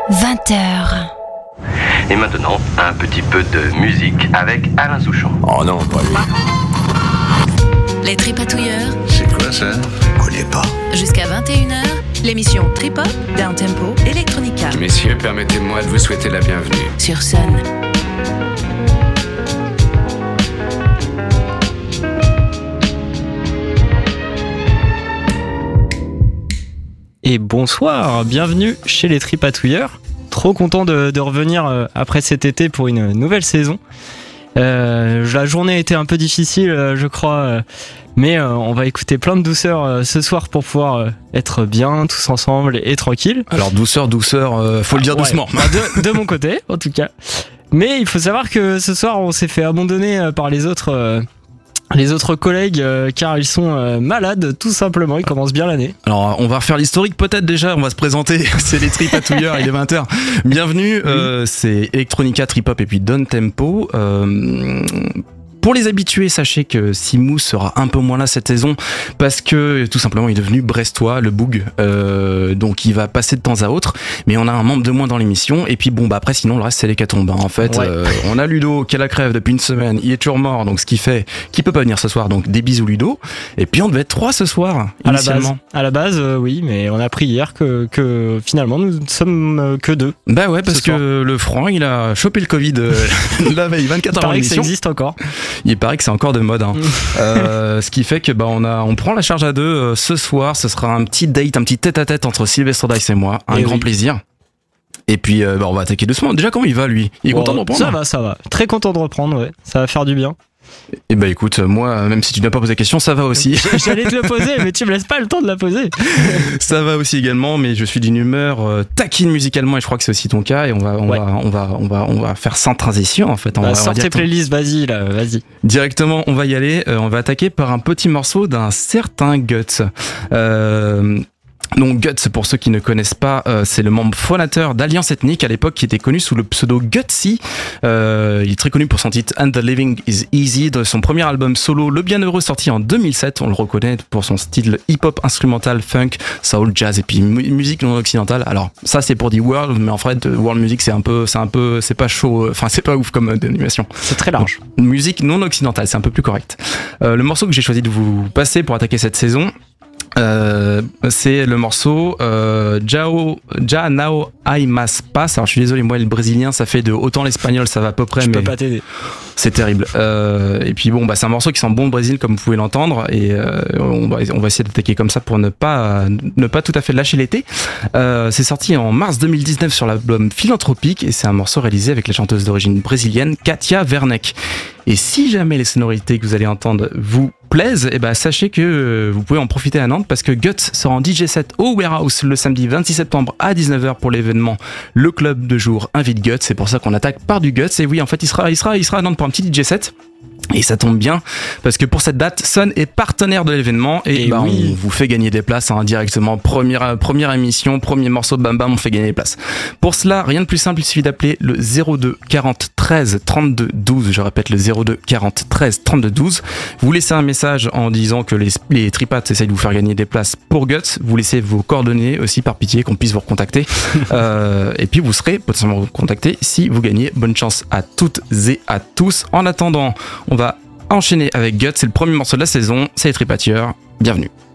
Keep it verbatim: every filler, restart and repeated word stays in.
vingt heures. Et maintenant, un petit peu de musique avec Alain Souchon. Oh non, pas lui. Les Tripatouilleurs. C'est quoi ça? Je connais pas. Jusqu'à vingt et une heures, l'émission Trip-Hop, Downtempo, Electronica. Messieurs, permettez-moi de vous souhaiter la bienvenue. Sur Sun. Et bonsoir, bienvenue chez les Tripatouilleurs. Trop content de, de revenir euh, après cet été pour une nouvelle saison. Euh, la journée a été un peu difficile, euh, je crois, euh, mais euh, on va écouter plein de douceur euh, ce soir pour pouvoir euh, être bien tous ensemble et, et tranquille. Alors douceur, douceur, euh, faut le dire ouais, doucement. Bah de, de mon côté, en tout cas. Mais il faut savoir que ce soir, on s'est fait abandonner euh, par les autres. Euh, Les autres collègues, euh, car ils sont euh, malades, tout simplement, ils commencent bien l'année. Alors, on va refaire l'historique peut-être déjà, on va se présenter, c'est les Tripatouilleurs, il est vingt heures. Bienvenue, oui. euh, c'est Electronica, Trip-Hop et puis Downtempo. Euh, Pour les habitués, sachez que Simou sera un peu moins là cette saison parce que tout simplement il est devenu brestois, le boug, euh, donc il va passer de temps à autre. Mais on a un membre de moins dans l'émission et puis bon bah après sinon le reste c'est l'hécatombe. Hein. En fait, ouais. euh, on a Ludo qui a la crève depuis une semaine, il est toujours mort, donc ce qui fait qu'il peut pas venir ce soir. Donc des bisous Ludo. Et puis on devait être trois ce soir initialement. À la base, à la base euh, oui, mais on a appris hier que, que finalement nous ne sommes euh, que deux. Bah ouais parce que soir. Le Franc il a chopé le Covid euh, la veille vingt-quatre heures d'émission. Il paraît que ça existe encore. Il paraît que c'est encore de mode, hein. euh, ce qui fait que bah on a, on prend la charge à deux euh, ce soir. Ce sera un petit date, un petit tête-à-tête entre Sylvester Dice et moi, un et grand oui. plaisir. Et puis euh, bah on va attaquer doucement. Déjà comment il va lui? Il est bon, content de reprendre? Ça va, ça va. Très content de reprendre, ouais. Ça va faire du bien. Et bah écoute, moi, même si tu n'as pas posé la question, ça va aussi. J'allais te le poser, mais tu me laisses pas le temps de la poser. Ça va aussi également, mais je suis d'une humeur euh, taquine musicalement et je crois que c'est aussi ton cas. Et on va, on ouais. va, on va, on va, on va faire sans transition en fait. On bah, va, sors tes playlists, vas-y là, vas-y. Directement, on va y aller. Euh, on va attaquer par un petit morceau d'un certain Guts. Euh, Donc Guts, pour ceux qui ne connaissent pas, euh, c'est le membre fondateur d'Alliance Ethnique à l'époque qui était connu sous le pseudo Gutsy. Euh, il est très connu pour son titre And the Living is Easy, de son premier album solo Le Bienheureux sorti en deux mille sept. On le reconnaît pour son style hip-hop instrumental, funk, soul, jazz et puis mu- musique non occidentale. Alors ça c'est pour The World, mais en fait World Music c'est un peu, c'est un peu, c'est pas chaud, enfin c'est pas ouf comme euh, dénomination. C'est très large. Donc, musique non occidentale, c'est un peu plus correct. Euh, le morceau que j'ai choisi de vous passer pour attaquer cette saison. Euh, c'est le morceau euh, Jao, Ja Nao Ai Mas Pas. Alors je suis désolé, moi le brésilien ça fait de autant l'espagnol ça va à peu près, je mais peux pas t'aider. C'est terrible. Euh, et puis bon bah c'est un morceau qui sent bon le Brésil comme vous pouvez l'entendre et euh, on va on va essayer d'attaquer comme ça pour ne pas ne pas tout à fait lâcher l'été. Euh, c'est sorti en mars deux mille dix-neuf sur l'album Philanthropique et c'est un morceau réalisé avec la chanteuse d'origine brésilienne Katia Werneck. Et si jamais les sonorités que vous allez entendre vous plaisent, et ben sachez que vous pouvez en profiter à Nantes parce que Guts sera en D J set au Warehouse le samedi vingt-six septembre à dix-neuf heures pour l'événement Le Club de Jour invite Guts. C'est pour ça qu'on attaque par du Guts. Et oui, en fait, il sera, il sera, il sera à Nantes pour un petit D J set. Et ça tombe bien parce que pour cette date, Sun est partenaire de l'événement et, et bah oui. on vous fait gagner des places hein, directement. Première, première émission, premier morceau, bam bam, on fait gagner des places. Pour cela, rien de plus simple, il suffit d'appeler le zéro deux quarante treize trente-deux douze. Je répète le zéro deux quarante treize trente-deux douze. Vous laissez un message en disant que les, les Tripads essayent de vous faire gagner des places pour Guts. Vous laissez vos coordonnées aussi par pitié qu'on puisse vous recontacter. euh, et puis vous serez potentiellement recontacté si vous gagnez. Bonne chance à toutes et à tous. En attendant, on va enchaîner avec Guts, c'est le premier morceau de la saison, c'est les Tripatouilleurs, bienvenue.